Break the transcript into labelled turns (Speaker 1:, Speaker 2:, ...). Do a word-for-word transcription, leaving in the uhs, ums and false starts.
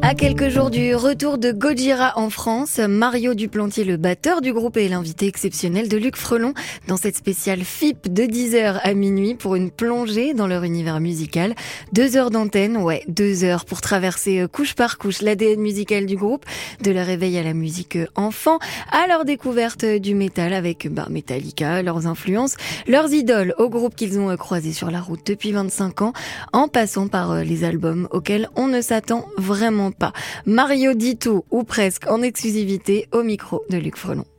Speaker 1: À quelques jours du retour de Gojira en France, Mario Duplantier, le batteur du groupe, est l'invité exceptionnel de Luc Frelon dans cette spéciale F I P de dix heures à minuit pour une plongée dans leur univers musical. Deux heures d'antenne, ouais, deux heures pour traverser couche par couche l'A D N musical du groupe, de leur réveil à la musique enfant, à leur découverte du métal avec bah, Metallica, leurs influences, leurs idoles au groupe qu'ils ont croisé sur la route depuis vingt-cinq ans, en passant par les albums auxquels on ne s'attend vraiment pas. Mario dit tout, ou presque, en exclusivité au micro de Luc Frelon.